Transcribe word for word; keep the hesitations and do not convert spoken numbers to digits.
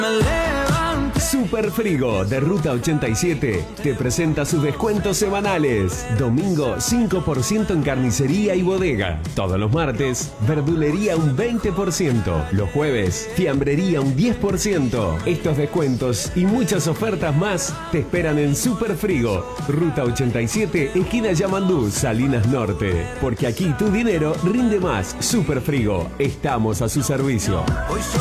Super Frigo de Ruta ochenta y siete te presenta sus descuentos semanales. Domingo cinco por ciento en carnicería y bodega. Todos los martes, verdulería un veinte por ciento. Los jueves, fiambrería un diez por ciento. Estos descuentos y muchas ofertas más te esperan en Super Frigo. Ruta ochenta y siete, esquina Yamandú, Salinas Norte. Porque aquí tu dinero rinde más. Super Frigo, estamos a su servicio.